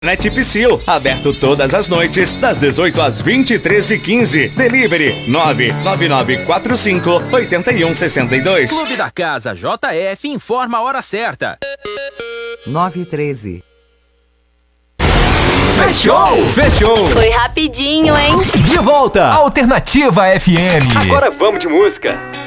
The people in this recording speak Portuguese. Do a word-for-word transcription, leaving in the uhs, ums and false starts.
Net Psyu, aberto todas as noites, das dezoito às vinte e três e quinze. Delivery nove nove nove quatro cinco oito um seis dois. Clube da Casa J F informa a hora certa. nove e treze. Fechou! Fechou! Foi rapidinho, hein? De volta! Alternativa F M. Agora vamos de música.